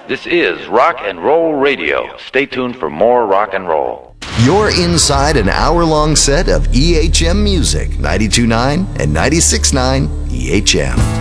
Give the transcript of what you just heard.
This is Rock and Roll Radio. Stay tuned for more rock and roll. You're inside an hour-long set of EHM music, 92.9 and 96.9 EHM.